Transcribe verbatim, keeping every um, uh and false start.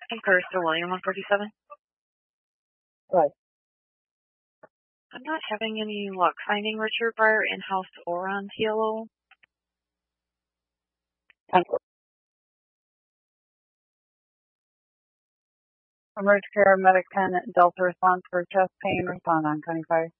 Concurs to William one forty-seven. Right. I'm not having any luck finding Richard Breyer in-house or on T L O. Cancel. Emerge care medic ten Delta response for chest pain, respond on twenty-five.